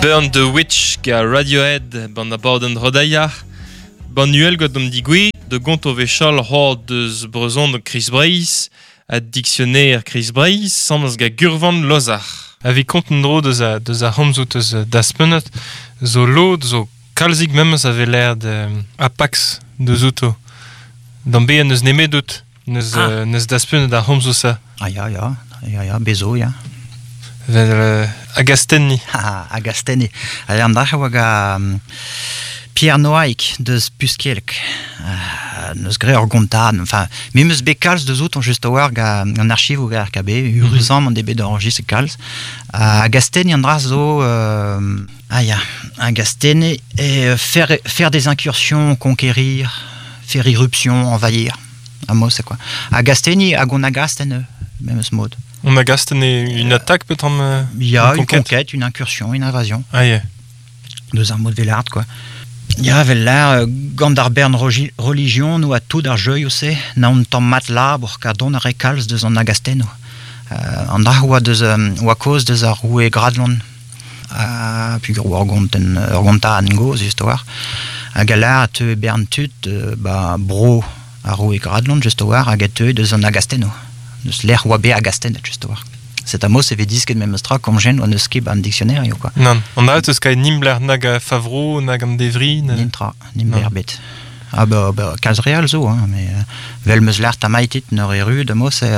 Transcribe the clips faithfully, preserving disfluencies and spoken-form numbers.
Burn the Witch ga Radiohead ban a bauden rodaiar. Ban nuel got om digwe de gont o vechal hor deus brezon de Chris Breis a dictionnaire Chris Breis samz ga gurvan lozar. Avi konten dro deus a, deus a homzout eus daspenet zo lod zo kalzik memes ave l'air de apax de zouto. Dan be neus nemedout neus, ah. uh, neus daspenet a homzousa. Ah ja, ja, ja, ja, bezo, ja. Vel uh, agastenni. Ah, agastenni. Allez, an dach oag a um, Pierre Noaik deus Puskelk. Uh, neus gre ur gontan. Enfin, me meus be kalz deus out an just oar ga an archiv o ga R K B, uruzan an debe d'enregistre kalz. Uh, agastenni an dra zo... Uh, ah ja, agastenni et faire, faire des incursions, conquérir, faire irruption, envahir. Un mot, c'est quoi? Agastenni, agon agastenne, même ce mode. On a gasté une attaque peut-être en, Il y a une conquête. une conquête, une incursion, une invasion. Ah yeah. Deux un mot de Vellard quoi. Il y avait là Gandarbern religion nous a tout d'argeuil aussi. Na on tom mat là pour qu'à don recals de son agasteno. En da ou de ou à cause de sa roue gradlon. Ah puis ou orgonten orgonta ngo histoire. A galar te bern tut bah bro a roue gradlon justoire a gateux de son agasteno. Dus l'air wabé agasten juste voir. C'est un mot c'est vedis que même stra comme gêne on ne skip un dictionnaire ou quoi. Non, on a tout ce qu'il nimbler naga favro nagam devri nintra nimber bet. Ah bah bah quinze réal zo hein mais vel meslar tamaitit noreru de mot c'est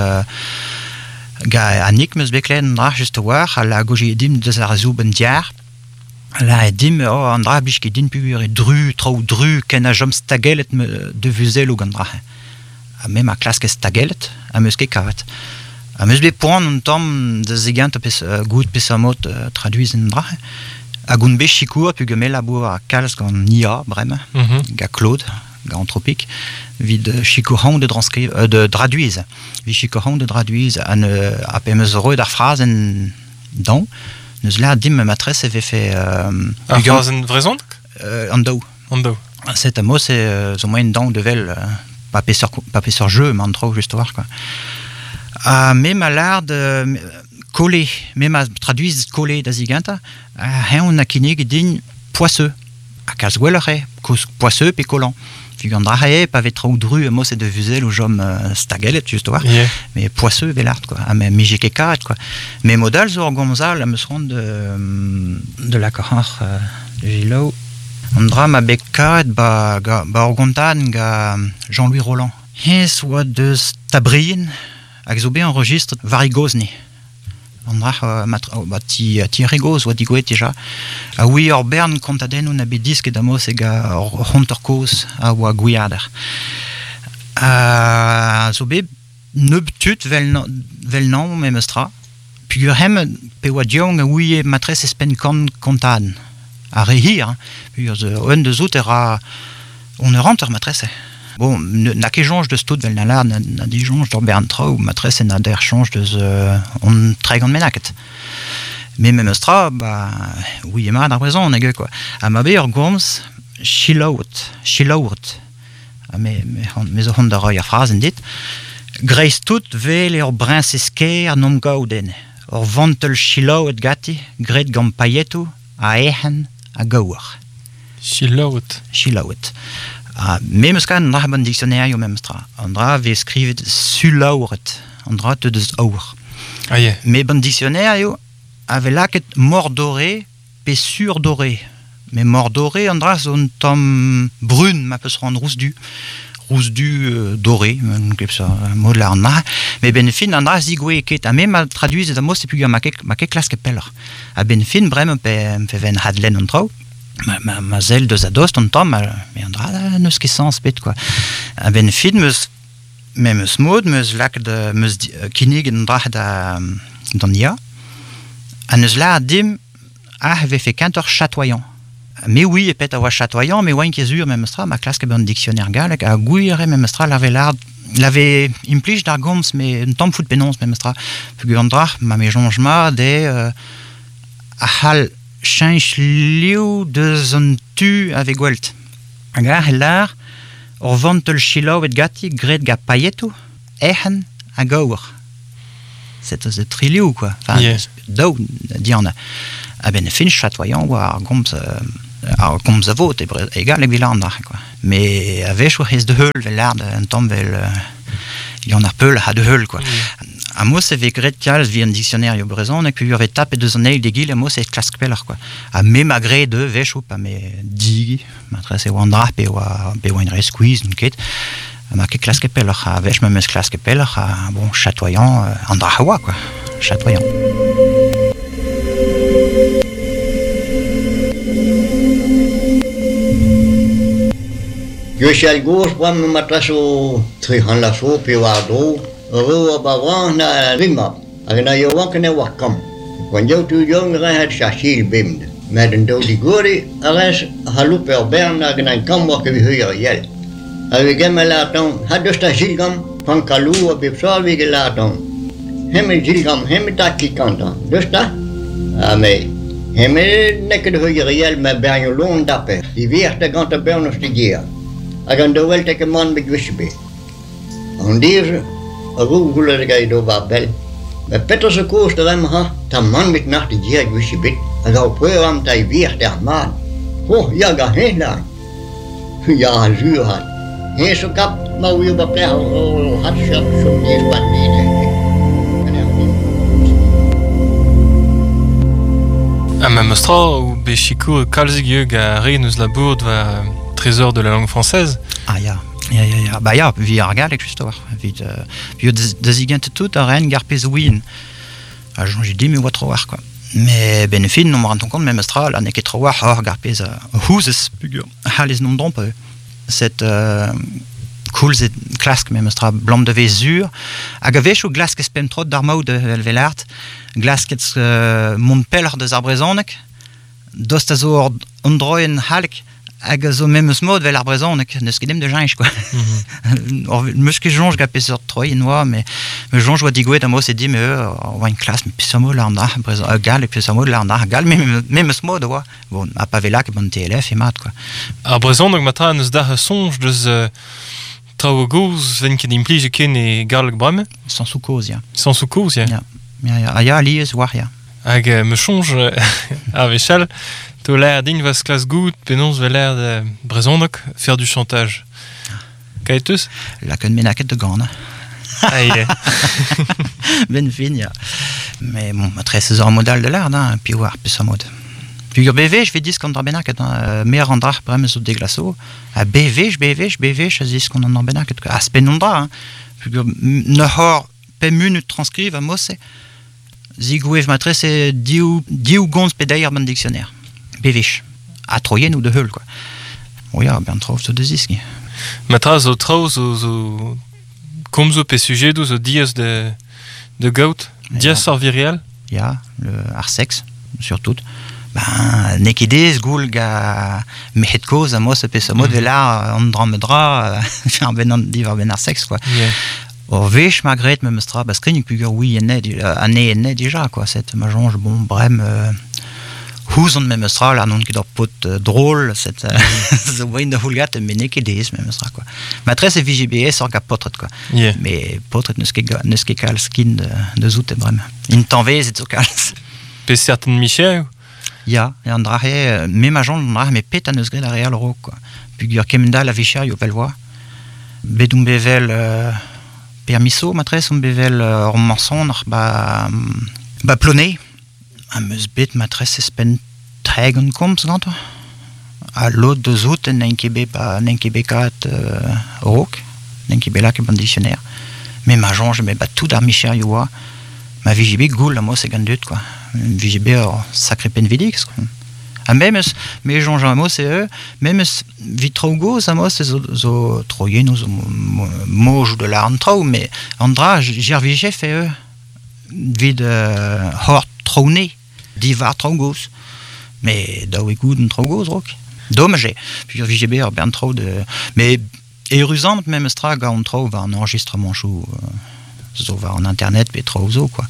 ga anik mes beklen dra juste voir à la goji edim de zarzou bendiar. La edim oh andra biski din pubur et dru trop dru ken a jom stagelet de vuzel ou gandra. Même à classe que stagelet a meus ket kavat. A meus be poan un tom de zigant pes uh, gout pesamot uh, traduizen dra. A goun be chikour pu gemel labou a kalz gant nia brem, mm -hmm. ga Claude, ga anthropique, vid chikouran de transkriv euh, de traduise. Vi chikouran de traduise an uh, a pe meus reu d'ar phrasen dan. Neus la dim me matresse avait fait euh, ar phrasen vrezont euh, an do. An do. C'est un mot c'est euh, zo moyen dan de vel euh, pas sur pas sur jeu mais trop juste voir quoi euh, même à l'art de coller même à traduire coller d'aziganta hein on a kiné din poisseux à caswellere poisseux et collant figandra et pas trop dru moi c'est de vuzel ou jom uh, stagelet juste voir yeah. Mais poisseux velart quoi ah mais mijeke karet quoi mais modal zo gonzal me seront de de la carre uh, de Gilo. On drame avec Karet, bah, bah, Orgontan, ga Jean-Louis Roland. Et soit de Tabrien, Axobé enregistre Varigozni. On drame, bah, ti, ti Rigos, soit digoué déjà. Ah oui, Orbern, Contaden, on a bé disque d'amos et ga Honterkos, à ou à Gouiader. Ah, Zobé, nebtut, velnan, memestra. Puis, hem, pewadiong, oui, matresse espen con Contan. À rehir, puis on de zout era on ne rentre matresse. Bon, n'a qu'échange de stout vel nalar n'a d'échange d'Orbern ou matresse n'a d'échange de on très grande menaket. Mais même stra bah oui ma n'a raison on est quoi. À ma beer goms chilaut chilaut. Mais mais mais on de roya phrase dit Grace tout vel er brince esker nom gauden. Or vantel chilaut gatti gret gam payetu a ehen a gaour. Chilaut. Chilaut. Ah, même ce qu'on a un dictionnaire au même stra. Andra ve skrivet sulauret. Andra te des aur. Ah yeah. Mais bon dictionnaire yo avait là que mort doré, pe sur doré. Mais mort doré andra son tom brune ma peut se rendre rousse du. Rousse du euh, doré, comme ça, un mot de l'arna. Mais benfin andra zigwe ket a même traduit des mots c'est plus ma ma classe que peller. A benfin brem pe pe ven hadlen on trou. Ma ma ma zel de zadost on tom mais andra ne ce qui sens pet quoi. A benfin meus même smod meus lac de meus kinig andra da donia. A neus la dim a avait fait quintor chatoyant. Mais oui, et peut-être chatoyant, mais ouais, qu'est-ce même stra, ma classe que bon dictionnaire galek, a gouire même stra, l'avait l'art, l'avait implige d'argoms, mais un temps fout pénonce même stra, figurandra, ma méjonge-ma, des, euh, a hal, change liu de zon tu avec Welt. A gar, l'art, or vantel chilo et gatti, gret ga payetu, ehen, a gaur. C'est ce trilio, quoi. Enfin, yes. d'où, diana. a ben fin chatoyant war goms ar goms a vot egal e bilandar quoi. Mais avait cho hes de heul vel lard un tom vel il y en a peu à de heul quoi. Mm. A moi c'est vegret tial vi un dictionnaire yo brezon et que y avait tapé deux années de gil a moi c'est classe peller quoi. A me malgré de vecho pas me dig matresse wandra pe wa pe wa une squeeze une quête. Ma que classe peller a vech me mes classe peller a bon chatoyant andra hawa quoi. Chatoyant. Je suis gauche, moi, je m'attache au trihan la chaux, puis au dos, au baron, na rima. Agna yo wankne wakam. Quand yo tu yo ngra shashil bimd. Mais dans do di gori, ares halu per bern agna kam wak vi höjer yel. Ave gemela ton, hadosta gilgam, pankalu og bipsal vi gelaton. Hemme gilgam, hemme takki kantan. Dosta? Ame. Hemme neked höjer yel med bern lon dappe. Di vierte ganta bern stigia. Agan do wel teke man met wisbe. On dire, a googler ga do babel. Me petter se koos der hem ha, ta man met nacht die jer wisbe. Aga poeram tai weer der man. Ho, ja ga heen lang. Ja, zuur had. Heen so kap, maar wie op plek had shop so niet wat niet. A Mamestra ou Béchico Kalzig a Renus la Bourde va trésor de la langue française. Ah ja, ja, ja, ja. Bah ja, wie argal just war. Wie de wie de zigent tout a ren garpez win. Ah j'ai dit mais what war quoi. Mais benefit non me rend compte même astral la nek trop war hor garpez houses pugur. Halis non dompe. Cette euh, cool cette classe même astral blanc de vesure. Agavech ou glace que spem trop d'armau de velvelart. Glace que uh, mon peller de arbrezonek. Dostazor undroen halk. Hag zo memes mod vel ar brezonek, neus ket dem de jenj, quoi. Mm-hmm. Meus ket jonj ga peseur troi enoa, mais me jonj oa digouet a mo se di, me eo, oa une classe, me peseur mod l'ar na, a gal e peseur mod l'ar na, gal memes mod oa. Bon, a pa velak e bon T L F e mat, quoi. Ar brezonek matra neus da sonj deus uh, trao o goz ven ket implije ken e galg breme? Sans sou koz, ya. Sans sou koz, ya. Ya, ya, ya, a ya liez war, ya. Hag uh, me sonj ar vechal, to l'air din vas klas gout, penons vel l'air de brezhonok, faire du chantage. Kaeteus? La ken menaket de gant. Ah, il est. Ben fin, ya. Mais bon, ma très césar modal de l'art, hein, puis war, puis sa mode. Puis B V, je vais dire qu'on a benaket, mais randar brem sous des glaceaux. À B V, je B V, je B V, je dis qu'on en a benaket. À spenondra, hein. Puis ne hor, pe minute transcrive à mosse. Zigouev matresse diou diou gons pédailleur ban dictionnaire. Bevich. A troyen ou de heul, quoi. Oui, ja, ben trouve de ziski. Matra zo trao zo zo komzo pe sujet zo dias de de gout, dias sor virial. Ja, le arsex surtout. Ben nekidez goul ga mehet koz a mos pe so mod velar on dramedra faire ben divar ben arsex, quoi. Yeah. Or vech magret me mestra parce que ni pugur oui enne année enne déjà, quoi, cette majonge bon brem euh, Houz on même sera là non qui doit pot drôle cette the way de hulgat mais ne kedes même sera, quoi. Matresse V G B S orga potret, quoi. Yeah. Mais potret ne ske ne ske kal skin de de zout et brem. In tanvez et so kal. Pe certaine Michel. Ja, et andrahe même agent andrahe mais peta ne sgred real ro, quoi. Pugur kemda la vicha yo pelvoa. Bedum bevel euh, permisso matresse on bevel euh, romanson ba ba ploné. A meus bet matresse spen tregen komz gant. A lot de zout n'en kebe pa n'en kebe kat euh, rok, n'en kebe la ke ban dictionnaire. Mais ma jonge me bat tout ar micher yoa. Ma V G B goul a mo se gandut, quoi. V G B or sacré pen vidix, quoi. A même mais jonge a mo se eux, même vitro goz a mo se zo, zo troyen ou zo moj de la antro, mais andra gervige fait eux vid euh, hort trôné. Divar trogos, mais daoui gouden trogos rock. Dommage. Puis V G B a ben trop de, mais érusant même stra ga on trouve un enregistrement chou, zo va en internet mais trop zo, quoi.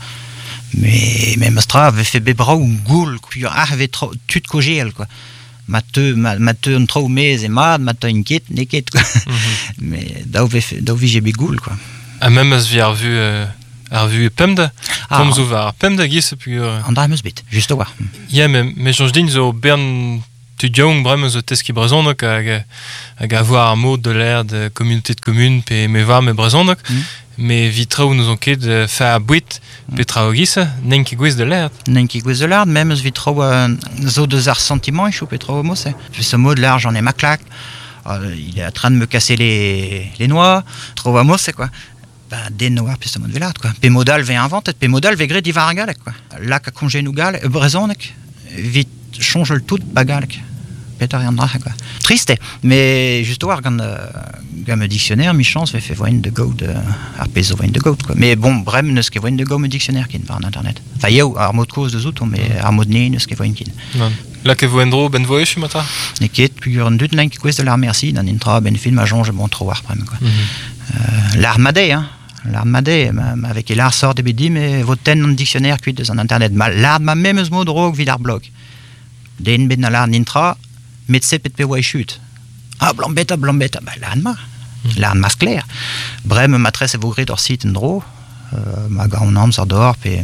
Mais même stra avait fait bebra ou goul, puis avait trop tut cogel, quoi. Mateux mateux on trouve mais et mad mateux inquiète neket, quoi. Mm-hmm. Mais daoui daoui V G B goul, quoi. A même as vi ar vu euh, ar vu pemde, Ah. tom zo var pemde gis pugur. Andra meus bet, just a war. Ya, me, me jonj din zo bern tudiaoù brem zo teski brezhonok hag, hag a voir ar mod de l'air de communauté de communes pe me var me brezhonok, Mm. me vitraou nous on ket de fa a bouit pe trao gis, nen ki gwez de l'air. N'en ki gwez de l'ard, même eus vit tro euh, zo deus ar sentiment, il choupe trop mos. Puis ce mot de l'art, j'en ai ma claque. Euh, il est en train de me casser les, les noix. Trop à mos, c'est quoi. Bah, des noix, puis ce mot de l'art, quoi. Pe modal ve invente, pe modal ve gret divar a galek, quoi. Là, ka congé nou gal, e brezonek, vit change le tout bagalek. Peter yandra, quoi. Triste, mais juste voir quand euh, gant me dictionnaire, mi chance ve fait voine de go de ar pezo voine de go, quoi. Mais bon, brem neus ket voine de go me dictionnaire kin par internet. Enfin, yeo, ar mod cause de zouton, mais ar mod ne neus ket voine kin. Non. La ke vo endro ben voech mata. Ne ket, pugur un dut n'en ket gwez de l'ar merci, dan intra ben film a jonge bon tro ar prem, quoi. Mm -hmm. Euh, l'armadé, hein. L'armadé, avec l'art sort de bedi, mais votre ten en dictionnaire cuit de son internet. L'art ma même mot drogue vid ar blog. Den ben l'art n'intra, metze pet pe wai chut. Ah, blambeta, blambeta, bah l'art ma. L'art mas clair. Brem matresse vos grit or site en dro. Euh, ma gaon am sort dehors, pe.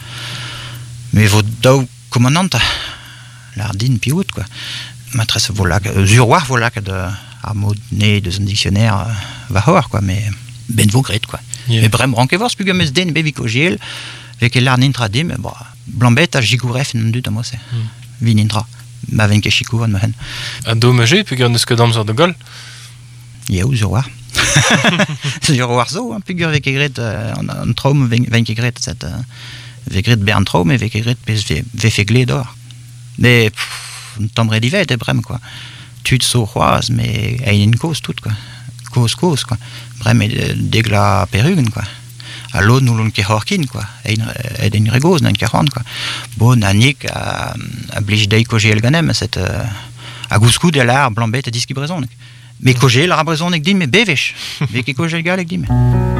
Mais vos dau commandante. L'art din pi out, quoi. Matresse vos lac, euh, zuroir vos lac de ar mod ne de son dictionnaire euh, va hor, quoi, mais ben vos grit, quoi. Yeah. Mais brem rankevor spug am eus den beviko giel, vek e l'ar nintra dim, mais bah, blambet a jigouref en dut amo se. Mm. Vi nintra. Ma ven ket chikouan me hen. A dommage, pugur neus ket amzer de gol. Yeo, zuroar. Zuroar zo, hein, pugur vek e gret, euh, an traum ven, ven ket gret, set, euh, vek gret bern traum, e vek e gret pez ve, ve fe gled or. Mais, pff, un tamm redivet e brem, quoi. Tud so c'hoaz, mais ein en koz tout, quoi. Koz, koz, quoi. Brem e degla perugen, quoi. A l'od nou l'on ket horkin, quoi. Ein, ed en regoz n'en ket c'hoant, quoi. Bon, a nik a, a blij dei kogel ganem, set, uh, a gouskou de l'ar blambet a diski brezonek. Mais kogel a brezonek dim, me bevech. Vek e kogel galek dim.